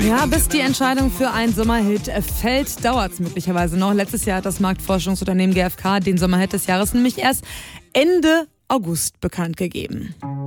Ja, bis die Entscheidung für einen Sommerhit fällt, dauert es möglicherweise noch. Letztes Jahr hat das Marktforschungsunternehmen GfK den Sommerhit des Jahres nämlich erst Ende August bekannt gegeben.